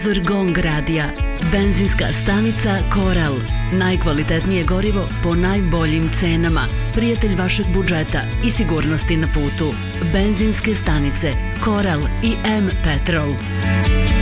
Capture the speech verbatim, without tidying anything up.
Gong radija. Benzinska stanica Koral. Najkvalitetnije gorivo po najboljim cenama. Prijatelj vašeg budžeta i sigurnosti na putu. Benzinske stanice Koral i M Petrol.